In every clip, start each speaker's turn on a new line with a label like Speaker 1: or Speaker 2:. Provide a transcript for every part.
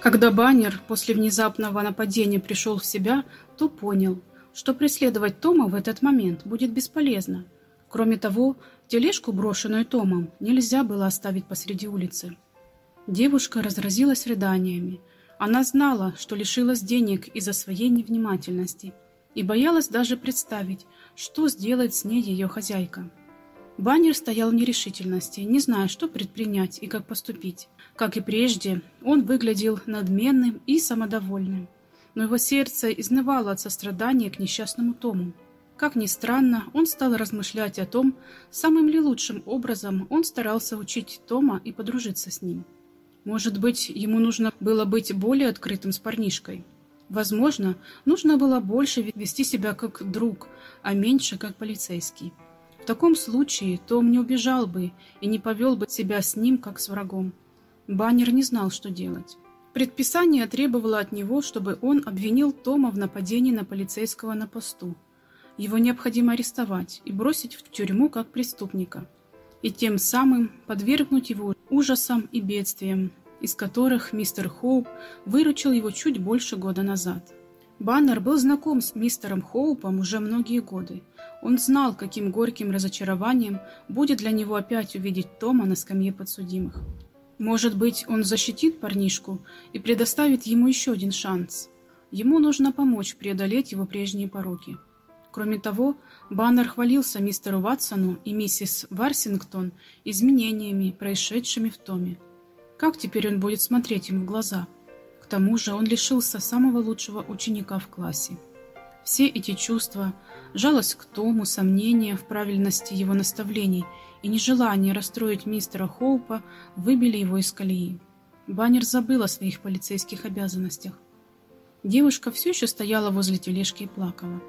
Speaker 1: Когда Баннер после внезапного нападения пришел в себя, то понял, что преследовать Тома в этот момент будет бесполезно. Кроме того, тележку, брошенную Томом, нельзя было оставить посреди улицы. Девушка разразилась рыданиями. Она знала, что лишилась денег из-за своей невнимательности, и боялась даже представить, что сделает с ней ее хозяйка. Баннер стоял в нерешительности, не зная, что предпринять и как поступить. Как и прежде, он выглядел надменным и самодовольным, но его сердце изнывало от сострадания к несчастному Тому. Как ни странно, он стал размышлять о том, самым ли лучшим образом он старался учить Тома и подружиться с ним. Может быть, ему нужно было быть более открытым с парнишкой. Возможно, нужно было больше вести себя как друг, а меньше как полицейский. В таком случае Том не убежал бы и не повел бы себя с ним, как с врагом. Баннер не знал, что делать. Предписание требовало от него, чтобы он обвинил Тома в нападении на полицейского на посту. Его необходимо арестовать и бросить в тюрьму как преступника, и тем самым подвергнуть его ужасам и бедствиям, из которых мистер Хоуп выручил его чуть больше года назад. Баннер был знаком с мистером Хоупом уже многие годы. Он знал, каким горьким разочарованием будет для него опять увидеть Тома на скамье подсудимых. Может быть, он защитит парнишку и предоставит ему еще один шанс. Ему нужно помочь преодолеть его прежние пороки. Кроме того, Баннер хвалился мистеру Ватсону и миссис Варсингтон изменениями, происшедшими в Томе. Как теперь он будет смотреть ему в глаза? К тому же он лишился самого лучшего ученика в классе. Все эти чувства, жалость к Тому, сомнения в правильности его наставлений и нежелание расстроить мистера Хоупа выбили его из колеи. Баннер забыл о своих полицейских обязанностях. Девушка все еще стояла возле тележки и плакала.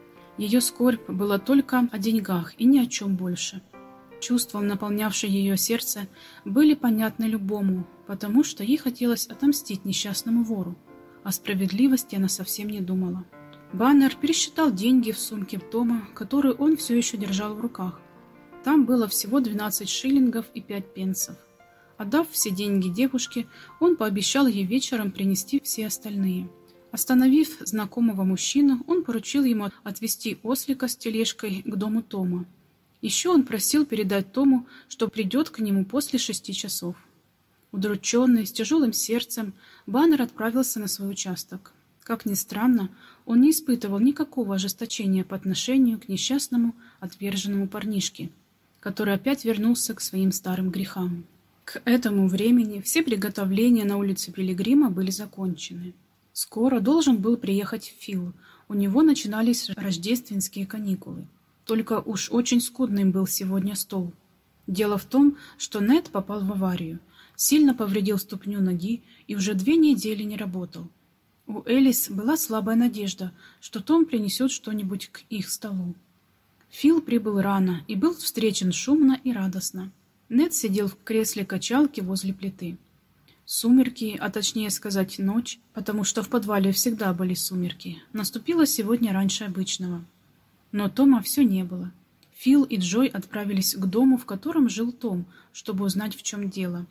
Speaker 1: Ее скорбь была только о деньгах и ни о чем больше. Чувства, наполнявшие ее сердце, были понятны любому, потому что ей хотелось отомстить несчастному вору. О справедливости она совсем не думала. Баннер пересчитал деньги в сумке Тома, которую он все еще держал в руках. Там было всего 12 шиллингов и 5 пенсов. Отдав все деньги девушке, он пообещал ей вечером принести все остальные. Остановив знакомого мужчину, он поручил ему отвезти ослика с тележкой к дому Тома. Еще он просил передать Тому, что придет к нему после 6 часов. Удрученный, с тяжелым сердцем, Баннер отправился на свой участок. Как ни странно, он не испытывал никакого ожесточения по отношению к несчастному, отверженному парнишке, который опять вернулся к своим старым грехам. К этому времени все приготовления на улице Пилигрима были закончены. Скоро должен был приехать Фил. У него начинались рождественские каникулы. Только уж очень скудным был сегодня стол. Дело в том, что Нед попал в аварию, сильно повредил ступню ноги и уже 2 недели не работал. У Элис была слабая надежда, что Том принесет что-нибудь к их столу. Фил прибыл рано и был встречен шумно и радостно. Нед сидел в кресле качалки возле плиты. Сумерки, а точнее сказать ночь, потому что в подвале всегда были сумерки, наступила сегодня раньше обычного. Но Тома все не было. Фил и Джой отправились к дому, в котором жил Том, чтобы узнать, в чем дело.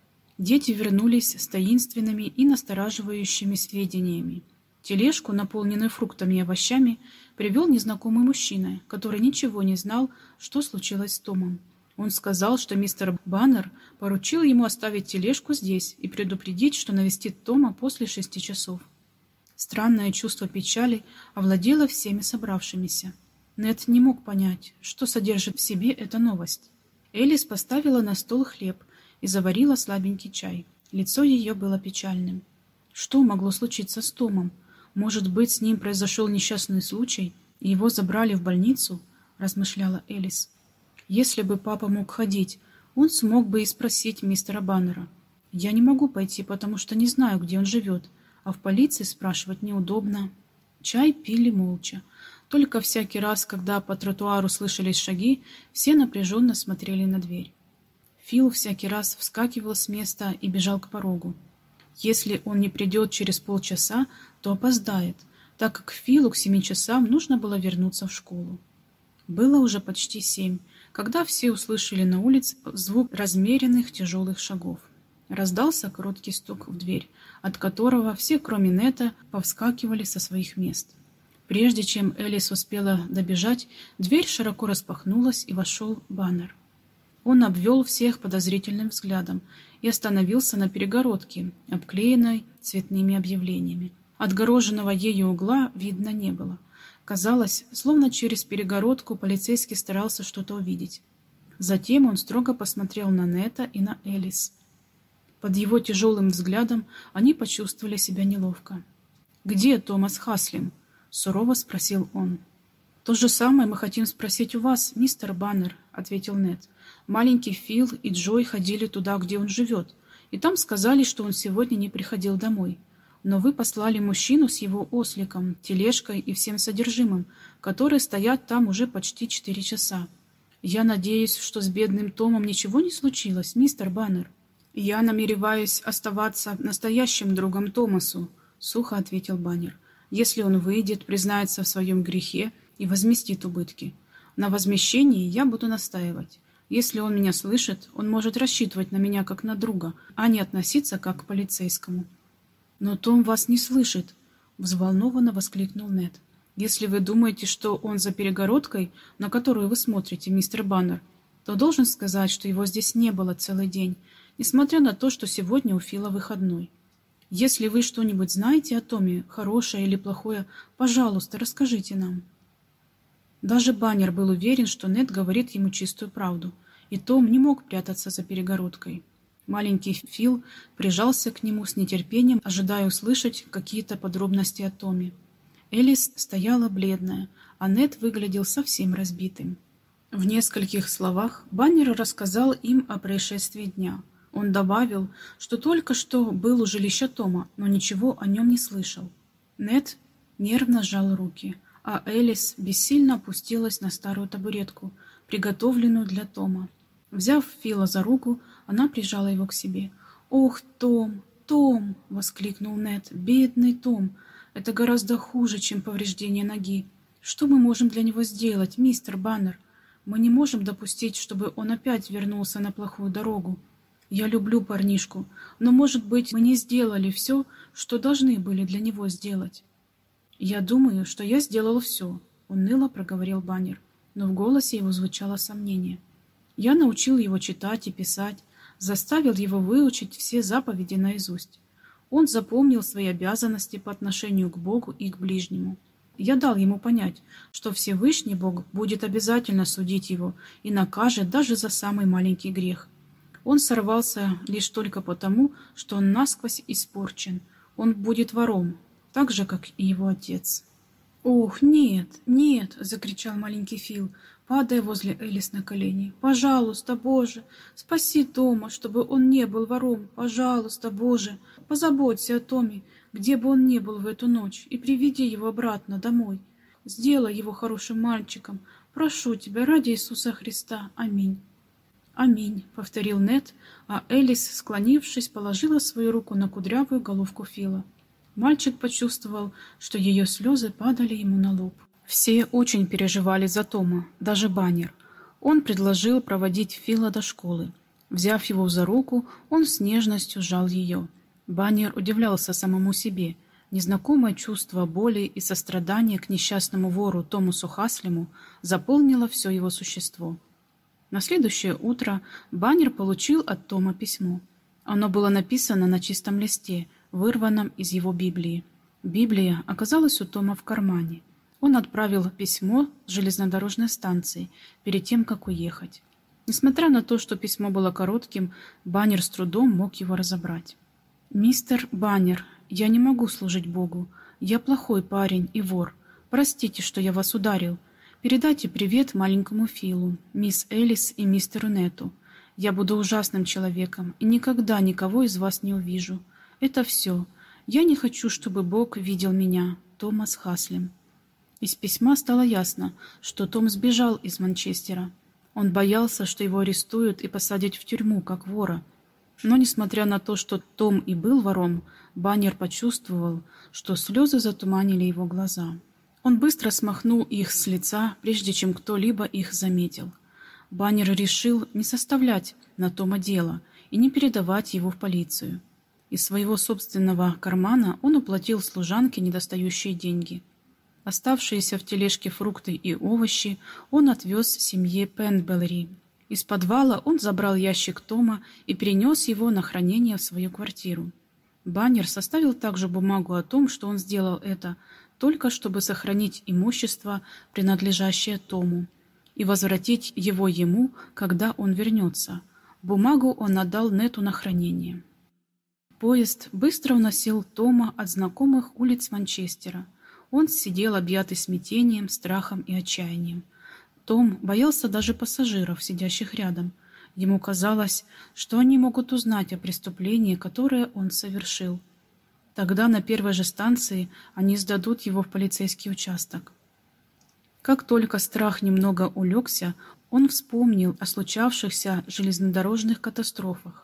Speaker 1: Дети вернулись с таинственными и настораживающими сведениями. Тележку, наполненную фруктами и овощами, привел незнакомый мужчина, который ничего не знал, что случилось с Томом. Он сказал, что мистер Баннер поручил ему оставить тележку здесь и предупредить, что навестит Тома после 6 часов. Странное чувство печали овладело всеми собравшимися. Нед не мог понять, что содержит в себе эта новость. Элис поставила на стол хлеб и заварила слабенький чай. Лицо ее было печальным. Что могло случиться с Томом? Может быть, с ним произошел несчастный случай, и его забрали в больницу, размышляла Элис. Если бы папа мог ходить, он смог бы и спросить мистера Баннера. Я не могу пойти, потому что не знаю, где он живет, а в полиции спрашивать неудобно. Чай пили молча. Только всякий раз, когда по тротуару слышались шаги, все напряженно смотрели на дверь. Фил всякий раз вскакивал с места и бежал к порогу. Если он не придет через полчаса, то опоздает, так как Филу к 7 часам нужно было вернуться в школу. Было уже почти 7, когда все услышали на улице звук размеренных тяжелых шагов. Раздался короткий стук в дверь, от которого все, кроме Нета, повскакивали со своих мест. Прежде чем Элис успела добежать, дверь широко распахнулась, и вошел Баннер. Он обвел всех подозрительным взглядом и остановился на перегородке, обклеенной цветными объявлениями. Отгороженного ею угла видно не было. Казалось, словно через перегородку полицейский старался что-то увидеть. Затем он строго посмотрел на Нета и на Элис. Под его тяжелым взглядом они почувствовали себя неловко. «Где Томас Хаслим?» — сурово спросил он. «То же самое мы хотим спросить у вас, мистер Баннер», — ответил Нет. «Маленький Фил и Джой ходили туда, где он живет, и там сказали, что он сегодня не приходил домой. Но вы послали мужчину с его осликом, тележкой и всем содержимым, которые стоят там уже почти 4 часа. Я надеюсь, что с бедным Томом ничего не случилось, мистер Баннер». «Я намереваюсь оставаться настоящим другом Томасу», — сухо ответил Баннер. «Если он выйдет, признается в своем грехе и возместит убытки. На возмещении я буду настаивать. Если он меня слышит, он может рассчитывать на меня как на друга, а не относиться как к полицейскому». «Но Том вас не слышит», — взволнованно воскликнул Нед. «Если вы думаете, что он за перегородкой, на которую вы смотрите, мистер Баннер, то должен сказать, что его здесь не было целый день, несмотря на то, что сегодня у Фила выходной. Если вы что-нибудь знаете о Томе, хорошее или плохое, пожалуйста, расскажите нам». Даже Баннер был уверен, что Нед говорит ему чистую правду, и Том не мог прятаться за перегородкой. Маленький Фил прижался к нему с нетерпением, ожидая услышать какие-то подробности о Томе. Элис стояла бледная, а Нед выглядел совсем разбитым. В нескольких словах Баннер рассказал им о происшествии дня. Он добавил, что только что был у жилища Тома, но ничего о нем не слышал. Нед нервно сжал руки, а Элис бессильно опустилась на старую табуретку, приготовленную для Тома. Взяв Фила за руку, она прижала его к себе. «Ох, Том, Том!» — воскликнул Нед. «Бедный Том! Это гораздо хуже, чем повреждение ноги. Что мы можем для него сделать, мистер Баннер? Мы не можем допустить, чтобы он опять вернулся на плохую дорогу. Я люблю парнишку, но, может быть, мы не сделали все, что должны были для него сделать». «Я думаю, что я сделал все», — уныло проговорил Баннер, но в голосе его звучало сомнение. «Я научил его читать и писать, заставил его выучить все заповеди наизусть. Он запомнил свои обязанности по отношению к Богу и к ближнему. Я дал ему понять, что Всевышний Бог будет обязательно судить его и накажет даже за самый маленький грех. Он сорвался лишь только потому, что он насквозь испорчен. Он будет вором, так же, как и его отец». «Ох, нет, нет!» — закричал маленький Фил, падая возле Элис на колени. «Пожалуйста, Боже, спаси Тома, чтобы он не был вором. Пожалуйста, Боже, позаботься о Томе, где бы он ни был в эту ночь, и приведи его обратно домой. Сделай его хорошим мальчиком. Прошу тебя, ради Иисуса Христа. Аминь». «Аминь», — повторил Нед, а Элис, склонившись, положила свою руку на кудрявую головку Фила. Мальчик почувствовал, что ее слезы падали ему на лоб. Все очень переживали за Тома, даже Баннер. Он предложил проводить Фила до школы. Взяв его за руку, он с нежностью сжал ее. Баннер удивлялся самому себе. Незнакомое чувство боли и сострадания к несчастному вору Томасу Хаслиму заполнило все его существо. На следующее утро Баннер получил от Тома письмо. Оно было написано на чистом листе, вырванном из его Библии. Библия оказалась у Тома в кармане. Он отправил письмо с железнодорожной станции перед тем, как уехать. Несмотря на то, что письмо было коротким, Баннер с трудом мог его разобрать. «Мистер Баннер, я не могу служить Богу. Я плохой парень и вор. Простите, что я вас ударил. Передайте привет маленькому Филу, мисс Элис и мистеру Нету. Я буду ужасным человеком и никогда никого из вас не увижу. Это все. Я не хочу, чтобы Бог видел меня. Томас Хаслим». Из письма стало ясно, что Том сбежал из Манчестера. Он боялся, что его арестуют и посадят в тюрьму, как вора. Но, несмотря на то, что Том и был вором, Баннер почувствовал, что слезы затуманили его глаза. Он быстро смахнул их с лица, прежде чем кто-либо их заметил. Баннер решил не составлять на Тома дело и не передавать его в полицию. Из своего собственного кармана он уплатил служанке недостающие деньги. Оставшиеся в тележке фрукты и овощи он отвез семье Пенбеллери. Из подвала он забрал ящик Тома и перенес его на хранение в свою квартиру. Баннер составил также бумагу о том, что он сделал это, только чтобы сохранить имущество, принадлежащее Тому, и возвратить его ему, когда он вернется. Бумагу он отдал Нету на хранение. Поезд быстро уносил Тома от знакомых улиц Манчестера. Он сидел объятый смятением, страхом и отчаянием. Том боялся даже пассажиров, сидящих рядом. Ему казалось, что они могут узнать о преступлении, которое он совершил. Тогда на первой же станции они сдадут его в полицейский участок. Как только страх немного улегся, он вспомнил о случавшихся железнодорожных катастрофах.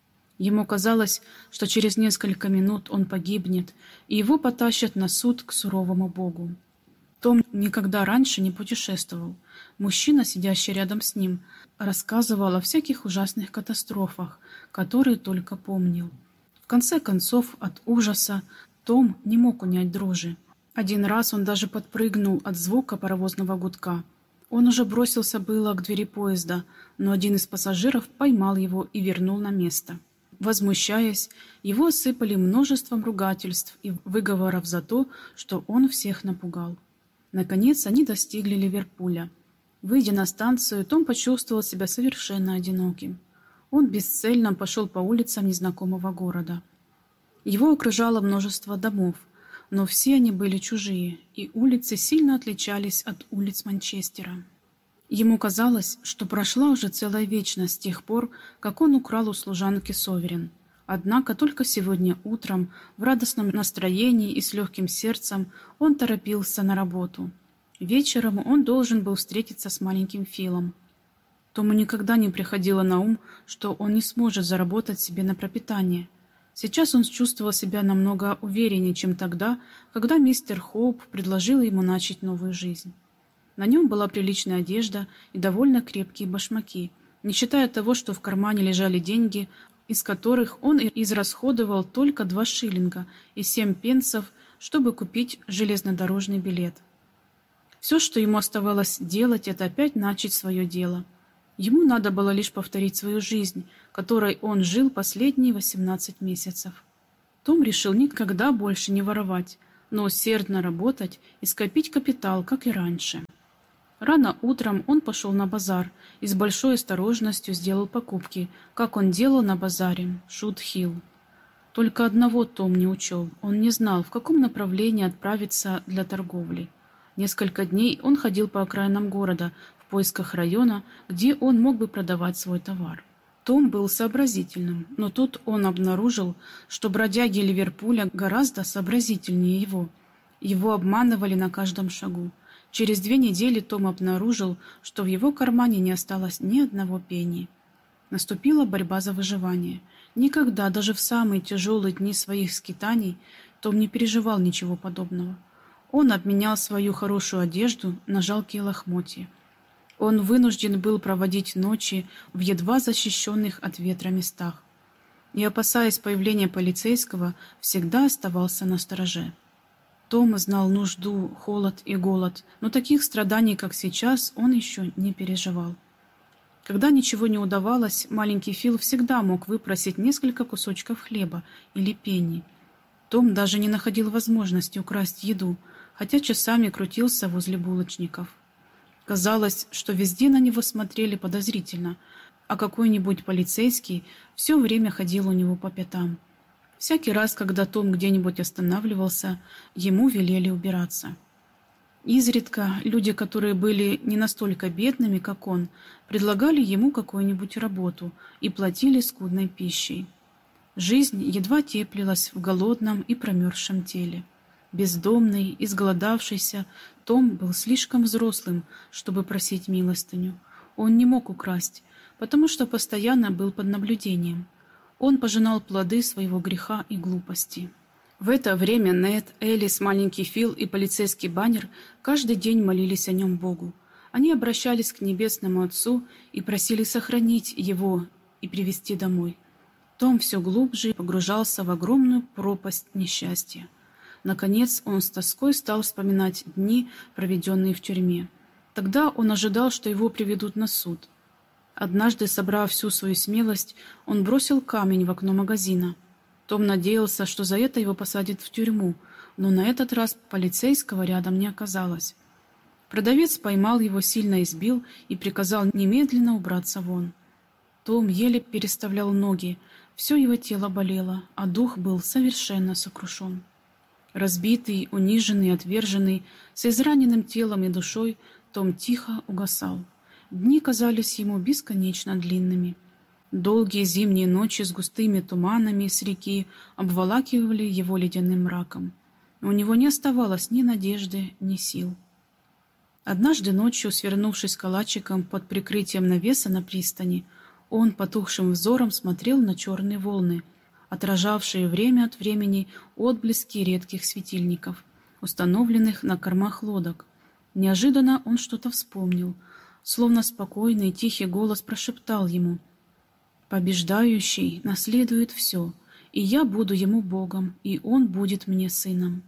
Speaker 1: Ему казалось, что через несколько минут он погибнет, и его потащат на суд к суровому Богу. Том никогда раньше не путешествовал. Мужчина, сидящий рядом с ним, рассказывал о всяких ужасных катастрофах, которые только помнил. В конце концов, от ужаса Том не мог унять дрожи. Один раз он даже подпрыгнул от звука паровозного гудка. Он уже бросился было к двери поезда, но один из пассажиров поймал его и вернул на место. Возмущаясь, его осыпали множеством ругательств и выговоров за то, что он всех напугал. Наконец они достигли Ливерпуля. Выйдя на станцию, Том почувствовал себя совершенно одиноким. Он бесцельно пошел по улицам незнакомого города. Его окружало множество домов, но все они были чужие, и улицы сильно отличались от улиц Манчестера. Ему казалось, что прошла уже целая вечность с тех пор, как он украл у служанки Соверен. Однако только сегодня утром, в радостном настроении и с легким сердцем, он торопился на работу. Вечером он должен был встретиться с маленьким Филом. Тому никогда не приходило на ум, что он не сможет заработать себе на пропитание. Сейчас он чувствовал себя намного увереннее, чем тогда, когда мистер Хоуп предложил ему начать новую жизнь. На нем была приличная одежда и довольно крепкие башмаки, не считая того, что в кармане лежали деньги, из которых он израсходовал только 2 шиллинга и 7 пенсов, чтобы купить железнодорожный билет. Все, что ему оставалось делать, это опять начать свое дело. Ему надо было лишь повторить свою жизнь, которой он жил последние 18 месяцев. Том решил никогда больше не воровать, но усердно работать и скопить капитал, как и раньше. Рано утром он пошел на базар и с большой осторожностью сделал покупки, как он делал на базаре Шут-Хилл. Только одного Том не учел. Он не знал, в каком направлении отправиться для торговли. Несколько дней он ходил по окраинам города в поисках района, где он мог бы продавать свой товар. Том был сообразительным, но тут он обнаружил, что бродяги Ливерпуля гораздо сообразительнее его. Его обманывали на каждом шагу. Через 2 недели Том обнаружил, что в его кармане не осталось ни одного пенни. Наступила борьба за выживание. Никогда, даже в самые тяжелые дни своих скитаний, Том не переживал ничего подобного. Он обменял свою хорошую одежду на жалкие лохмотья. Он вынужден был проводить ночи в едва защищенных от ветра местах. И, опасаясь появления полицейского, всегда оставался настороже. Том знал нужду, холод и голод, но таких страданий, как сейчас, он еще не переживал. Когда ничего не удавалось, маленький Фил всегда мог выпросить несколько кусочков хлеба или пенни. Том даже не находил возможности украсть еду, хотя часами крутился возле булочников. Казалось, что везде на него смотрели подозрительно, а какой-нибудь полицейский все время ходил у него по пятам. Всякий раз, когда Том где-нибудь останавливался, ему велели убираться. Изредка люди, которые были не настолько бедными, как он, предлагали ему какую-нибудь работу и платили скудной пищей. Жизнь едва теплилась в голодном и промерзшем теле. Бездомный, изголодавшийся, Том был слишком взрослым, чтобы просить милостыню. Он не мог украсть, потому что постоянно был под наблюдением. Он пожинал плоды своего греха и глупости. В это время Нед, Элис, маленький Фил и полицейский Баннер каждый день молились о нем Богу. Они обращались к Небесному Отцу и просили сохранить его и привести домой. Том все глубже погружался в огромную пропасть несчастья. Наконец он с тоской стал вспоминать дни, проведенные в тюрьме. Тогда он ожидал, что его приведут на суд. Однажды, собрав всю свою смелость, он бросил камень в окно магазина. Том надеялся, что за это его посадят в тюрьму, но на этот раз полицейского рядом не оказалось. Продавец поймал его, сильно избил и приказал немедленно убраться вон. Том еле переставлял ноги, все его тело болело, а дух был совершенно сокрушен. Разбитый, униженный, отверженный, с израненным телом и душой, Том тихо угасал. Дни казались ему бесконечно длинными. Долгие зимние ночи с густыми туманами с реки обволакивали его ледяным мраком. У него не оставалось ни надежды, ни сил. Однажды ночью, свернувшись калачиком под прикрытием навеса на пристани, он потухшим взором смотрел на черные волны, отражавшие время от времени отблески редких светильников, установленных на кормах лодок. Неожиданно он что-то вспомнил, словно спокойный тихий голос прошептал ему: «Побеждающий наследует все, и я буду ему Богом, и он будет мне сыном».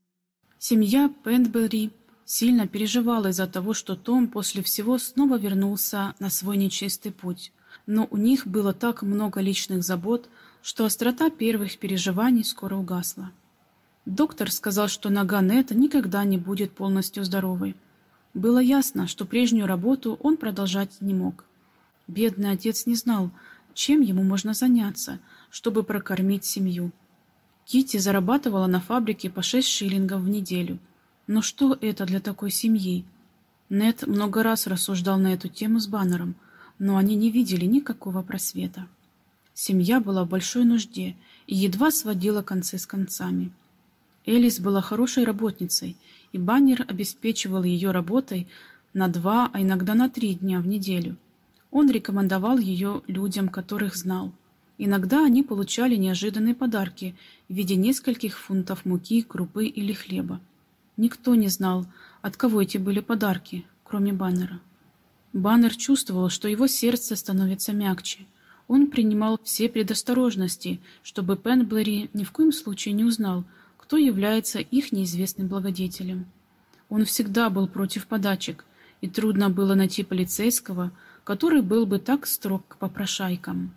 Speaker 1: Семья Пенбери сильно переживала из-за того, что Том после всего снова вернулся на свой нечистый путь. Но у них было так много личных забот, что острота первых переживаний скоро угасла. Доктор сказал, что нога Нета никогда не будет полностью здоровой. Было ясно, что прежнюю работу он продолжать не мог. Бедный отец не знал, чем ему можно заняться, чтобы прокормить семью. Китти зарабатывала на фабрике по 6 шиллингов в неделю. Но что это для такой семьи? Нет много раз рассуждал на эту тему с Баннером, но они не видели никакого просвета. Семья была в большой нужде и едва сводила концы с концами. Элис была хорошей работницей, и Баннер обеспечивал ее работой на 2, а иногда на 3 дня в неделю. Он рекомендовал ее людям, которых знал. Иногда они получали неожиданные подарки в виде нескольких фунтов муки, крупы или хлеба. Никто не знал, от кого эти были подарки, кроме Баннера. Баннер чувствовал, что его сердце становится мягче. Он принимал все предосторожности, чтобы Пенбери ни в коем случае не узнал, кто является их неизвестным благодетелем. Он всегда был против подачек, и трудно было найти полицейского, который был бы так строг к попрошайкам.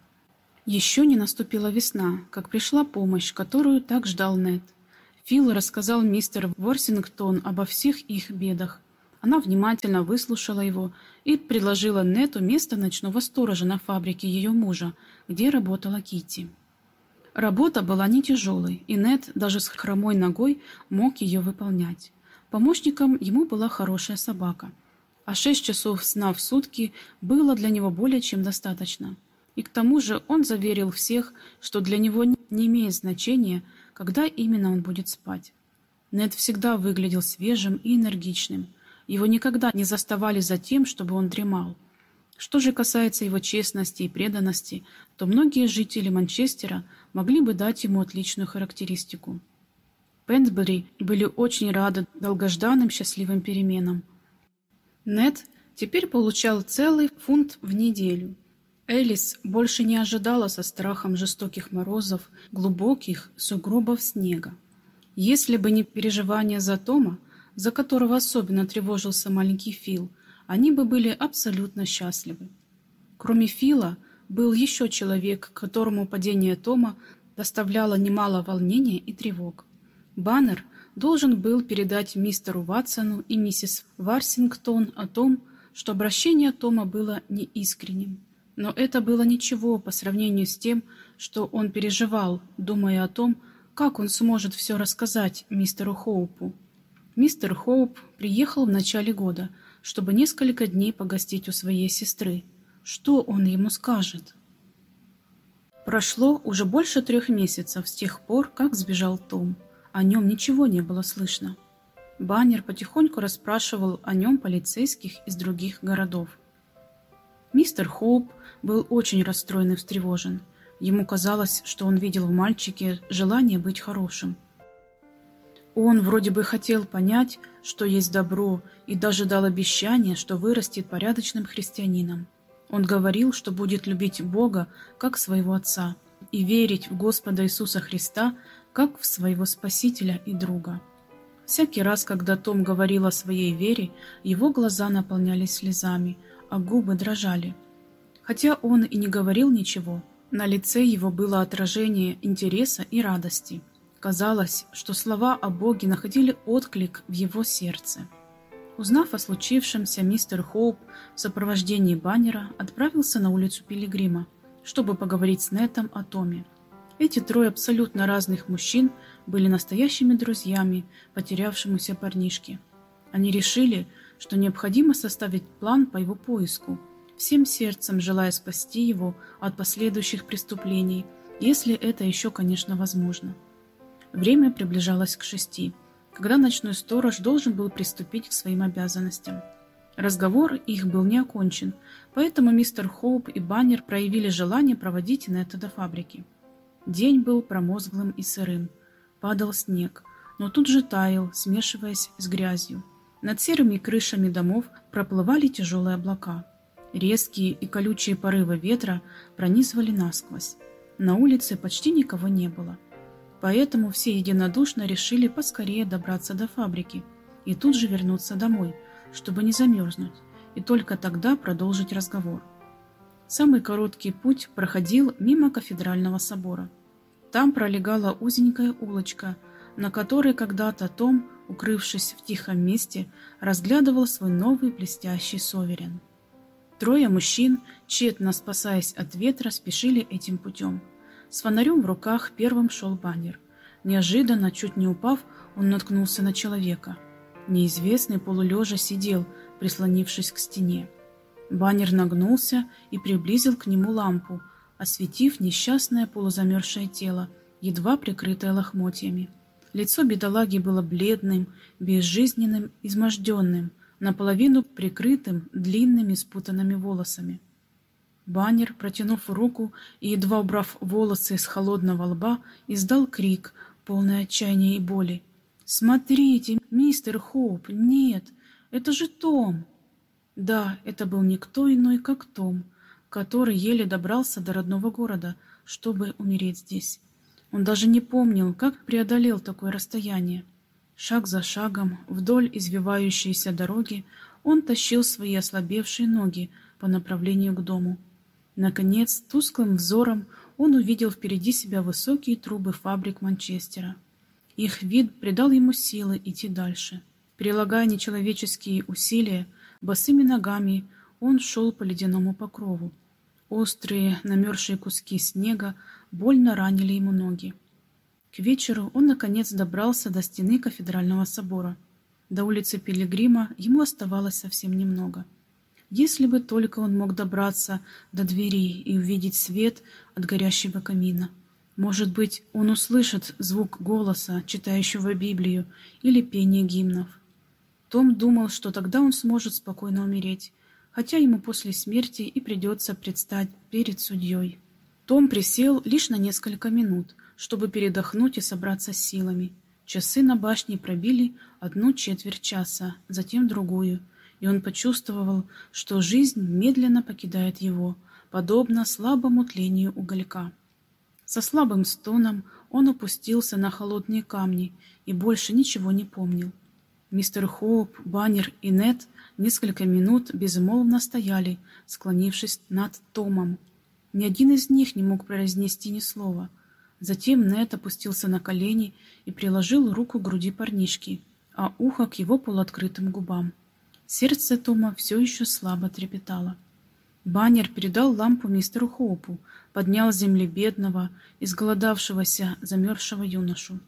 Speaker 1: Еще не наступила весна, как пришла помощь, которую так ждал Нед. Фил рассказал мистеру Ворсингтон обо всех их бедах. Она внимательно выслушала его и предложила Нету место ночного сторожа на фабрике ее мужа, где работала Китти. Работа была не тяжелой, и Нед даже с хромой ногой мог ее выполнять. Помощником ему была хорошая собака, а 6 часов сна в сутки было для него более чем достаточно. И к тому же он заверил всех, что для него не имеет значения, когда именно он будет спать. Нед всегда выглядел свежим и энергичным. Его никогда не заставали за тем, чтобы он дремал. Что же касается его честности и преданности, то многие жители Манчестера могли бы дать ему отличную характеристику. Пенбери были очень рады долгожданным счастливым переменам. Нед теперь получал целый фунт в неделю. Элис больше не ожидала со страхом жестоких морозов, глубоких сугробов снега. Если бы не переживания за Тома, за которого особенно тревожился маленький Фил, они бы были абсолютно счастливы. Кроме Фила, был еще человек, которому падение Тома доставляло немало волнения и тревог. Баннер должен был передать мистеру Ватсону и миссис Варсингтон о том, что обращение Тома было неискренним. Но это было ничего по сравнению с тем, что он переживал, думая о том, как он сможет все рассказать мистеру Хоупу. Мистер Хоуп приехал в начале года, чтобы несколько дней погостить у своей сестры. Что он ему скажет? Прошло уже больше 3 месяцев с тех пор, как сбежал Том. О нем ничего не было слышно. Баннер потихоньку расспрашивал о нем полицейских из других городов. Мистер Хоуп был очень расстроен и встревожен. Ему казалось, что он видел в мальчике желание быть хорошим. Он вроде бы хотел понять, что есть добро, и даже дал обещание, что вырастет порядочным христианином. Он говорил, что будет любить Бога, как своего отца, и верить в Господа Иисуса Христа как в своего Спасителя и друга. Всякий раз, когда Том говорил о своей вере, его глаза наполнялись слезами, а губы дрожали. Хотя он и не говорил ничего, на лице его было отражение интереса и радости. Казалось, что слова о Боге находили отклик в его сердце. Узнав о случившемся, мистер Хоуп в сопровождении Баннера отправился на улицу Пилигрима, чтобы поговорить с Нэтом о Томе. Эти трое абсолютно разных мужчин были настоящими друзьями потерявшемуся парнишке. Они решили, что необходимо составить план по его поиску, всем сердцем желая спасти его от последующих преступлений, если это еще, конечно, возможно. Время приближалось к 6, когда ночной сторож должен был приступить к своим обязанностям. Разговор их был не окончен, поэтому мистер Хоуп и Баннер проявили желание проводить Нета до фабрики. День был промозглым и сырым. Падал снег, но тут же таял, смешиваясь с грязью. Над серыми крышами домов проплывали тяжелые облака. Резкие и колючие порывы ветра пронизывали насквозь. На улице почти никого не было. Поэтому все единодушно решили поскорее добраться до фабрики и тут же вернуться домой, чтобы не замерзнуть, и только тогда продолжить разговор. Самый короткий путь проходил мимо кафедрального собора. Там пролегала узенькая улочка, на которой когда-то Том, укрывшись в тихом месте, разглядывал свой новый блестящий суверен. Трое мужчин, тщетно спасаясь от ветра, спешили этим путем. С фонарем в руках первым шел Баннер. Неожиданно, чуть не упав, он наткнулся на человека. Неизвестный полулежа сидел, прислонившись к стене. Баннер нагнулся и приблизил к нему лампу, осветив несчастное полузамерзшее тело, едва прикрытое лохмотьями. Лицо бедолаги было бледным, безжизненным, изможденным, наполовину прикрытым длинными спутанными волосами. Баннер, протянув руку и едва убрав волосы с холодного лба, издал крик, полный отчаяния и боли. «Смотрите, мистер Хоуп, нет, это же Том!» Да, это был никто иной, как Том, который еле добрался до родного города, чтобы умереть здесь. Он даже не помнил, как преодолел такое расстояние. Шаг за шагом, вдоль извивающейся дороги, он тащил свои ослабевшие ноги по направлению к дому. Наконец, тусклым взором он увидел впереди себя высокие трубы фабрик Манчестера. Их вид придал ему силы идти дальше. Прилагая нечеловеческие усилия, босыми ногами он шел по ледяному покрову. Острые, намерзшие куски снега больно ранили ему ноги. К вечеру он, наконец, добрался до стены кафедрального собора. До улицы Пилигрима ему оставалось совсем немного. Если бы только он мог добраться до двери и увидеть свет от горящего камина. Может быть, он услышит звук голоса, читающего Библию, или пение гимнов. Том думал, что тогда он сможет спокойно умереть, хотя ему после смерти и придется предстать перед судьей. Том присел лишь на несколько минут, чтобы передохнуть и собраться с силами. Часы на башне пробили 1/4 часа, затем другую, и он почувствовал, что жизнь медленно покидает его, подобно слабому тлению уголька. Со слабым стоном он опустился на холодные камни и больше ничего не помнил. Мистер Хоуп, Баннер и Нет несколько минут безмолвно стояли, склонившись над Томом. Ни один из них не мог произнести ни слова. Затем Нет опустился на колени и приложил руку к груди парнишки, а ухо к его полуоткрытым губам. Сердце Тома все еще слабо трепетало. Баннер передал лампу мистеру Хоупу, поднял с земли бедного, изголодавшегося, замерзшего юношу.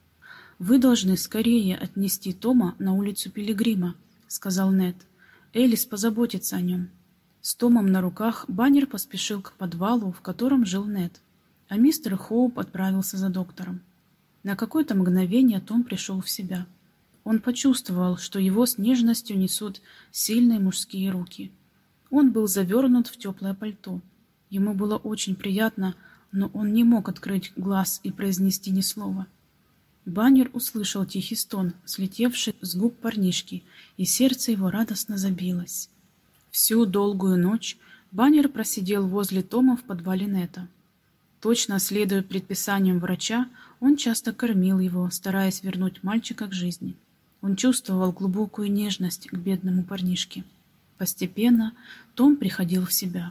Speaker 1: «Вы должны скорее отнести Тома на улицу Пилигрима», — сказал Нет. «Элис позаботится о нем». С Томом на руках Баннер поспешил к подвалу, в котором жил Нет, а мистер Хоуп отправился за доктором. На какое-то мгновение Том пришел в себя. Он почувствовал, что его с нежностью несут сильные мужские руки. Он был завернут в теплое пальто. Ему было очень приятно, но он не мог открыть глаз и произнести ни слова. Баннер услышал тихий стон, слетевший с губ парнишки, и сердце его радостно забилось. Всю долгую ночь Баннер просидел возле Тома в подвале Нета. Точно следуя предписаниям врача, он часто кормил его, стараясь вернуть мальчика к жизни. Он чувствовал глубокую нежность к бедному парнишке. Постепенно Том приходил в себя.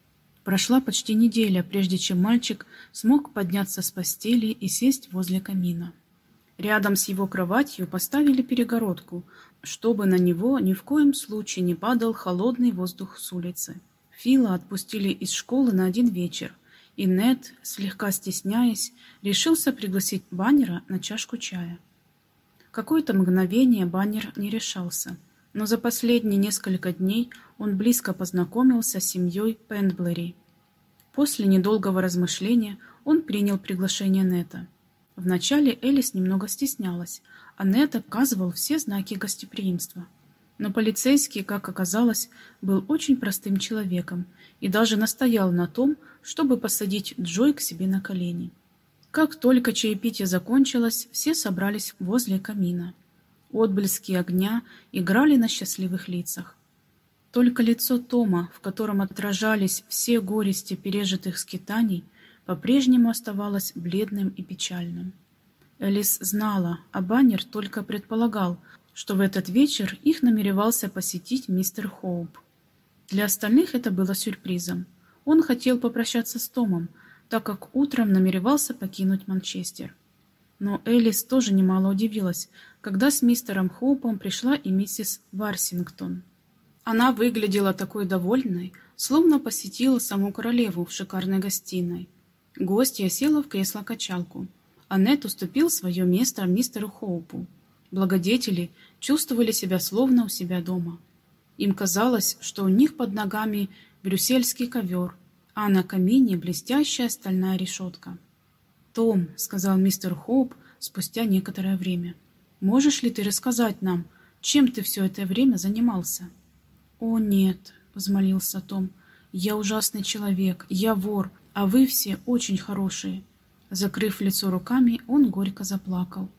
Speaker 1: Прошла почти неделя, прежде чем мальчик смог подняться с постели и сесть возле камина. Рядом с его кроватью поставили перегородку, чтобы на него ни в коем случае не падал холодный воздух с улицы. Фила отпустили из школы на один вечер, и Нед, слегка стесняясь, решился пригласить Баннера на чашку чая. Какое-то мгновение Баннер не решался, но за последние несколько дней он близко познакомился с семьей Пендблери. После недолгого размышления он принял приглашение Нета. Вначале Элис немного стеснялась, а Нед оказывал все знаки гостеприимства. Но полицейский, как оказалось, был очень простым человеком и даже настоял на том, чтобы посадить Джой к себе на колени. Как только чаепитие закончилось, все собрались возле камина. Отблески огня играли на счастливых лицах. Только лицо Тома, в котором отражались все горести пережитых скитаний, по-прежнему оставалось бледным и печальным. Элис знала, а Баннер только предполагал, что в этот вечер их намеревался посетить мистер Хоуп. Для остальных это было сюрпризом. Он хотел попрощаться с Томом, так как утром намеревался покинуть Манчестер. Но Элис тоже немало удивилась, когда с мистером Хоупом пришла и миссис Варсингтон. Она выглядела такой довольной, словно посетила саму королеву в шикарной гостиной. Гостья села в кресло-качалку, а Нед уступил свое место мистеру Хоупу. Благодетели чувствовали себя словно у себя дома. Им казалось, что у них под ногами брюссельский ковер, а на камине блестящая стальная решетка. «Том», — сказал мистер Хоуп спустя некоторое время, — «можешь ли ты рассказать нам, чем ты все это время занимался?» «О, нет», — взмолился Том, — «я ужасный человек, я вор, а вы все очень хорошие». Закрыв лицо руками, он горько заплакал.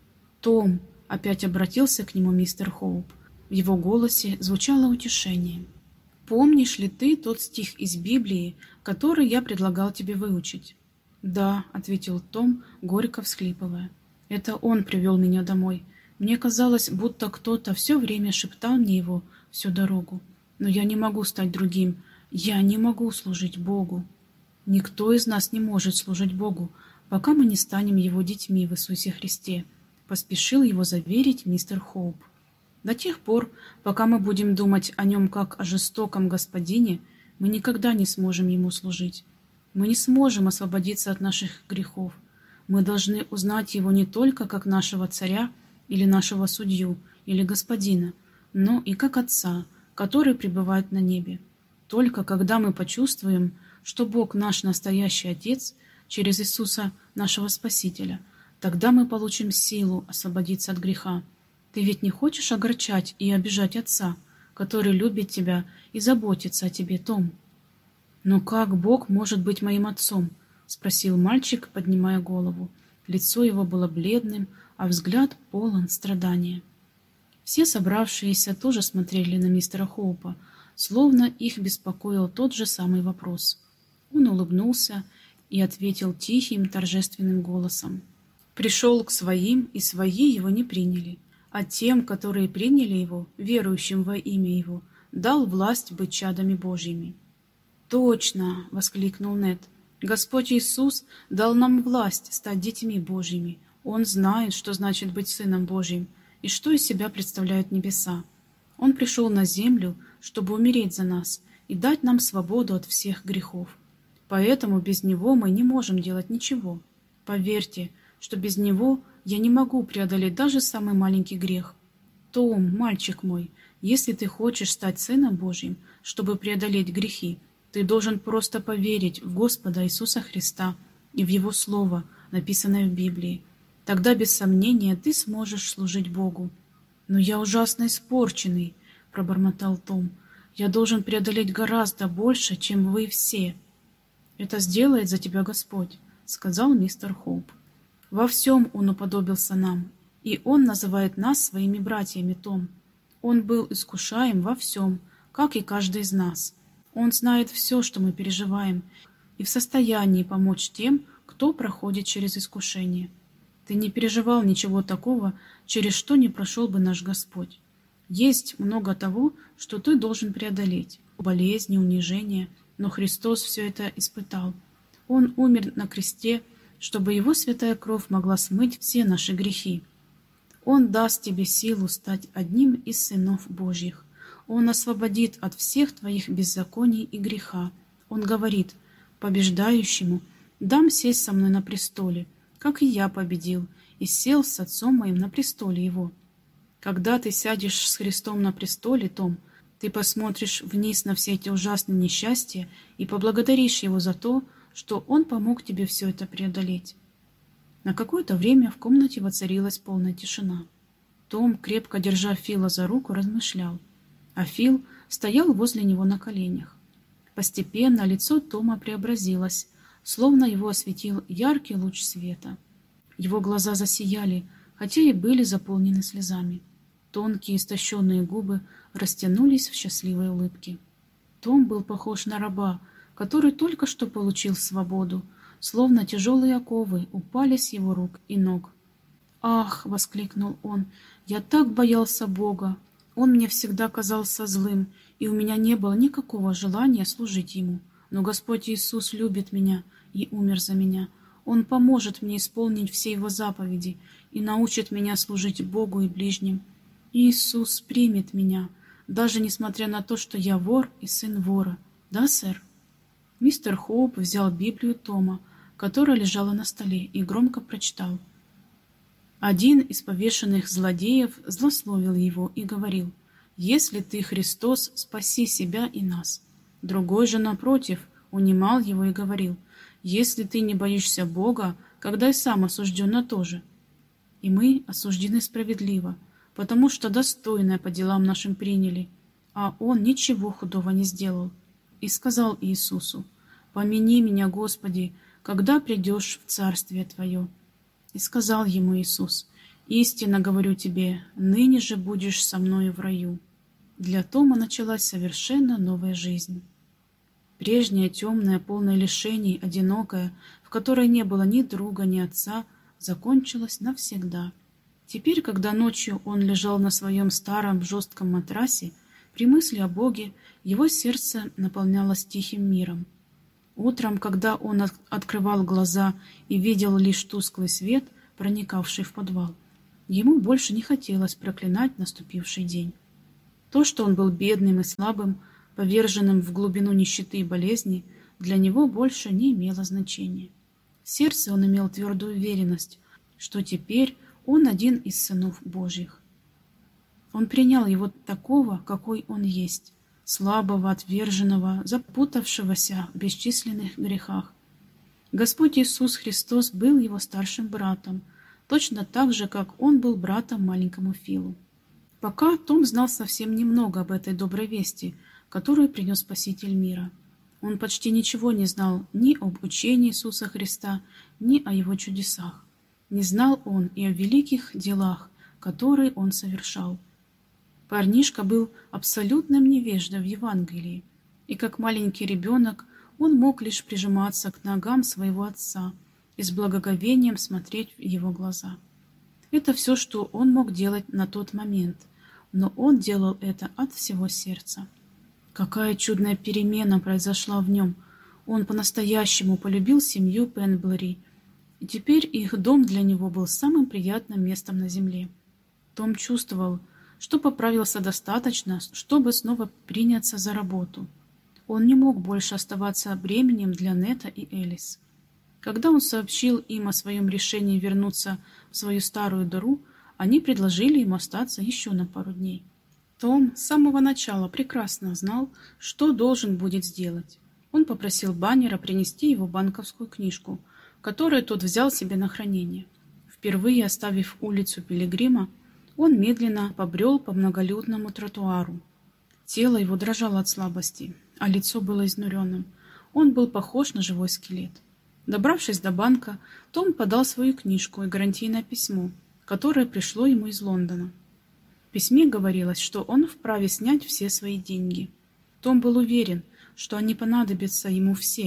Speaker 1: «Том», — опять обратился к нему мистер Хоуп, в его голосе звучало утешение. «Помнишь ли ты тот стих из Библии, который я предлагал тебе выучить?» «Да», — ответил Том, горько всхлипывая. «Это он привел меня домой. Мне казалось, будто кто-то все время шептал мне его всю дорогу. Но я не могу стать другим. Я не могу служить Богу. Никто из нас не может служить Богу, пока мы не станем его детьми в Иисусе Христе», — поспешил его заверить мистер Хоуп. «До тех пор, пока мы будем думать о нем как о жестоком господине, мы никогда не сможем ему служить. Мы не сможем освободиться от наших грехов. Мы должны узнать его не только как нашего царя или нашего судью или господина, но и как Отца, который пребывает на небе. Только когда мы почувствуем, что Бог наш настоящий Отец через Иисуса нашего Спасителя, тогда мы получим силу освободиться от греха. Ты ведь не хочешь огорчать и обижать Отца, который любит тебя и заботится о тебе, Том?» «Но как Бог может быть моим отцом?» — спросил мальчик, поднимая голову. Лицо его было бледным, а взгляд полон страдания. Все собравшиеся тоже смотрели на мистера Хоупа, словно их беспокоил тот же самый вопрос. Он улыбнулся и ответил тихим, торжественным голосом. «Пришел к своим, и свои его не приняли. А тем, которые приняли его, верующим во имя его, дал власть быть чадами Божьими». «Точно!» — воскликнул Нед. «Господь Иисус дал нам власть стать детьми Божьими. Он знает, что значит быть Сыном Божьим и что из себя представляют небеса. Он пришел на землю, чтобы умереть за нас и дать нам свободу от всех грехов. Поэтому без Него мы не можем делать ничего. Поверьте, что без Него я не могу преодолеть даже самый маленький грех. Том, мальчик мой, если ты хочешь стать Сыном Божьим, чтобы преодолеть грехи, ты должен просто поверить в Господа Иисуса Христа и в Его Слово, написанное в Библии. Тогда, без сомнения, ты сможешь служить Богу». «Но я ужасно испорченный», — пробормотал Том. «Я должен преодолеть гораздо больше, чем вы все». «Это сделает за тебя Господь», — сказал мистер Хоуп. «Во всем Он уподобился нам, и Он называет нас своими братьями, Том. Он был искушаем во всем, как и каждый из нас. Он знает все, что мы переживаем, и в состоянии помочь тем, кто проходит через искушение. Ты не переживал ничего такого, через что не прошел бы наш Господь. Есть много того, что ты должен преодолеть. Болезни, унижения, но Христос все это испытал. Он умер на кресте, чтобы Его святая кровь могла смыть все наши грехи. Он даст тебе силу стать одним из сынов Божьих. Он освободит от всех твоих беззаконий и греха. Он говорит: побеждающему дам сесть со мной на престоле, как и я победил, и сел с Отцом моим на престоле Его. Когда ты сядешь с Христом на престоле, Том, ты посмотришь вниз на все эти ужасные несчастья и поблагодаришь Его за то, что Он помог тебе все это преодолеть. На какое-то время в комнате воцарилась полная тишина. Том, крепко держа Фила за руку, размышлял, а Фил стоял возле него на коленях. Постепенно лицо Тома преобразилось, словно его осветил яркий луч света. Его глаза засияли, хотя и были заполнены слезами. Тонкие истощенные губы растянулись в счастливой улыбке. Том был похож на раба, который только что получил свободу, словно тяжелые оковы упали с его рук и ног. «Ах!» — воскликнул он, — «я так боялся Бога! Он мне всегда казался злым, и у меня не было никакого желания служить Ему. Но Господь Иисус любит меня и умер за меня. Он поможет мне исполнить все Его заповеди и научит меня служить Богу и ближним. Иисус примет меня, даже несмотря на то, что я вор и сын вора. Да, сэр?» Мистер Хоуп взял Библию Тома, которая лежала на столе, и громко прочитал. Один из повешенных злодеев злословил его и говорил: «Если ты Христос, спаси себя и нас». Другой же, напротив, унимал его и говорил: «Если ты не боишься Бога, когда и сам осужден на то же». И мы осуждены справедливо, потому что достойное по делам нашим приняли, а Он ничего худого не сделал. И сказал Иисусу: «Помяни меня, Господи, когда придешь в Царствие Твое». И сказал ему Иисус: «Истинно говорю тебе, ныне же будешь со мною в раю». Для Тома началась совершенно новая жизнь. Прежняя темная, полная лишений, одинокая, в которой не было ни друга, ни отца, закончилась навсегда. Теперь, когда ночью он лежал на своем старом жестком матрасе, при мысли о Боге его сердце наполнялось тихим миром. Утром, когда он открывал глаза и видел лишь тусклый свет, проникавший в подвал, ему больше не хотелось проклинать наступивший день. То, что он был бедным и слабым, поверженным в глубину нищеты и болезни, для него больше не имело значения. В сердце он имел твердую уверенность, что теперь он один из сынов Божьих. Он принял его такого, какой он есть, слабого, отверженного, запутавшегося в бесчисленных грехах. Господь Иисус Христос был его старшим братом, точно так же, как он был братом маленькому Филу. Пока Том знал совсем немного об этой доброй вести, которую принес Спаситель мира. Он почти ничего не знал ни об учении Иисуса Христа, ни о его чудесах. Не знал он и о великих делах, которые он совершал. Парнишка был абсолютным невеждой в Евангелии, и как маленький ребенок он мог лишь прижиматься к ногам своего отца и с благоговением смотреть в его глаза. Это все, что он мог делать на тот момент, но он делал это от всего сердца. Какая чудная перемена произошла в нем! Он по-настоящему полюбил семью Пенблери, и теперь их дом для него был самым приятным местом на земле. Том чувствовал, что поправился достаточно, чтобы снова приняться за работу. Он не мог больше оставаться бременем для Нета и Элис. Когда он сообщил им о своем решении вернуться в свою старую дыру, они предложили ему остаться еще на пару дней. Том с самого начала прекрасно знал, что должен будет сделать. Он попросил Баннера принести его банковскую книжку, которую тот взял себе на хранение. Впервые оставив улицу Пилигрима, он медленно побрел по многолюдному тротуару. Тело его дрожало от слабости, а лицо было изнуренным. Он был похож на живой скелет. Добравшись до банка, Том подал свою книжку и гарантийное письмо, которое пришло ему из Лондона. В письме говорилось, что он вправе снять все свои деньги. Том был уверен, что они понадобятся ему все,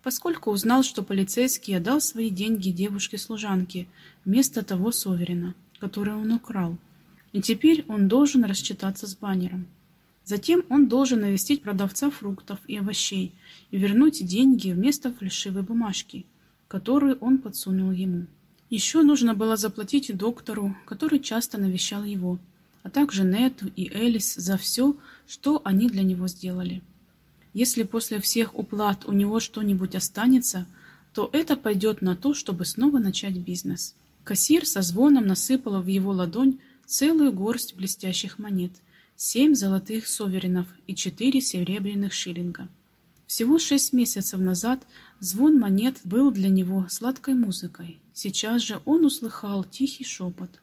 Speaker 1: поскольку узнал, что полицейский отдал свои деньги девушке-служанке вместо того суверена, который он украл. И теперь он должен рассчитаться с Баннером. Затем он должен навестить продавца фруктов и овощей и вернуть деньги вместо фальшивой бумажки, которую он подсунул ему. Еще нужно было заплатить доктору, который часто навещал его, а также Нету и Элис за все, что они для него сделали. Если после всех уплат у него что-нибудь останется, то это пойдет на то, чтобы снова начать бизнес. Кассир со звоном насыпала в его ладонь целую горсть блестящих монет, 7 золотых суверенов и 4 серебряных шиллинга. Всего 6 месяцев назад звон монет был для него сладкой музыкой. Сейчас же он услыхал тихий шепот.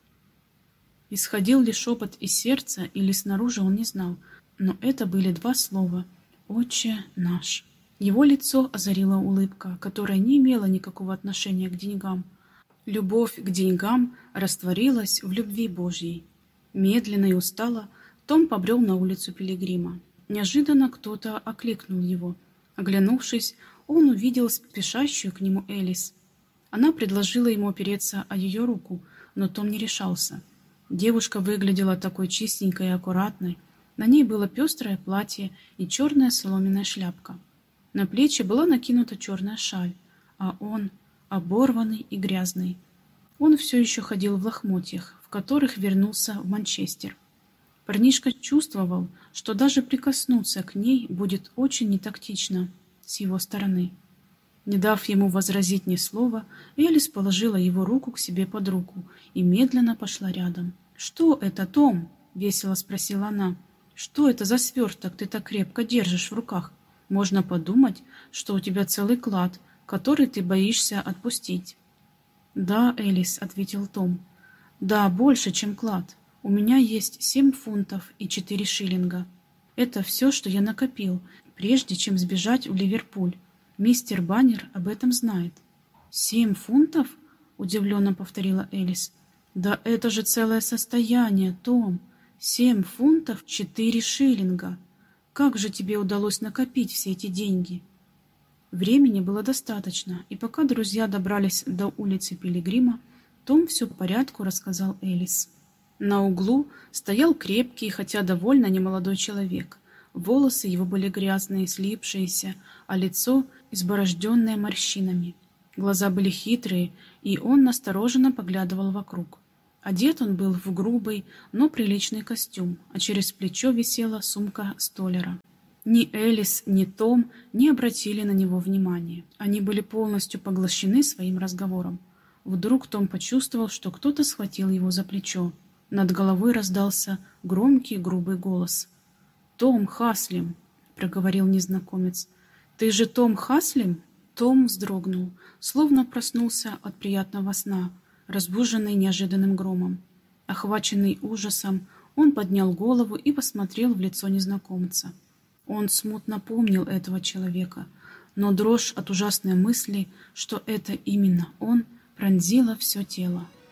Speaker 1: Исходил ли шепот из сердца или снаружи, он не знал, но это были 2 слова «Отче наш». Его лицо озарила улыбка, которая не имела никакого отношения к деньгам. Любовь к деньгам растворилась в любви Божьей. Медленно и устало Том побрел на улицу Пилигрима. Неожиданно кто-то окликнул его. Оглянувшись, он увидел спешащую к нему Элис. Она предложила ему опереться о ее руку, но Том не решался. Девушка выглядела такой чистенькой и аккуратной. На ней было пестрое платье и черная соломенная шляпка. На плечи была накинута черная шаль, а он, оборванный и грязный. Он все еще ходил в лохмотьях, в которых вернулся в Манчестер. Парнишка чувствовал, что даже прикоснуться к ней будет очень нетактично с его стороны. Не дав ему возразить ни слова, Элис положила его руку к себе под руку и медленно пошла рядом. «Что это, Том?» — весело спросила она. «Что это за сверток ты так крепко держишь в руках? Можно подумать, что у тебя целый клад, который ты боишься отпустить». «Да, Элис», — ответил Том. «Да, больше, чем клад. У меня есть 7 фунтов и 4 шиллинга. Это все, что я накопил, прежде чем сбежать в Ливерпуль. Мистер Баннер об этом знает». «7 фунтов?» — удивленно повторила Элис. «Да это же целое состояние, Том. 7 фунтов 4 шиллинга. Как же тебе удалось накопить все эти деньги?» Времени было достаточно, и пока друзья добрались до улицы Пилигрима, Том все по порядку рассказал Элис. На углу стоял крепкий, хотя довольно немолодой человек. Волосы его были грязные, слипшиеся, а лицо изборожденное морщинами. Глаза были хитрые, и он настороженно поглядывал вокруг. Одет он был в грубый, но приличный костюм, а через плечо висела сумка столяра. Ни Элис, ни Том не обратили на него внимания. Они были полностью поглощены своим разговором. Вдруг Том почувствовал, что кто-то схватил его за плечо. Над головой раздался громкий грубый голос. «Том Хаслим», — проговорил незнакомец. «Ты же Том Хаслим?» Том вздрогнул, словно проснулся от приятного сна, разбуженный неожиданным громом. Охваченный ужасом, он поднял голову и посмотрел в лицо незнакомца. Он смутно помнил этого человека, но дрожь от ужасной мысли, что это именно он, пронзила все тело.